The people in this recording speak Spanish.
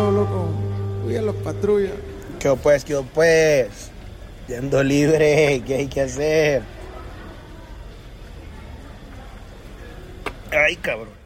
demasiado, loco. Uy, a los patrullas. ¿Qué pues? Yendo libre, ¿qué hay que hacer? Ay, cabrón.